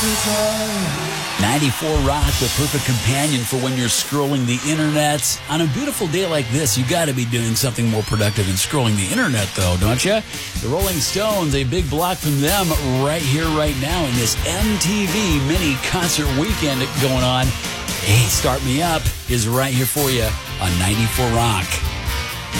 94 Rock, the perfect companion for when you're scrolling the internet. On a beautiful day like this, you got to be doing something more productive than scrolling the internet, though, don't you? The Rolling Stones, a big block from them right here, right now in this MTV mini concert weekend going on. Hey, Start Me Up is right here for you on 94 Rock.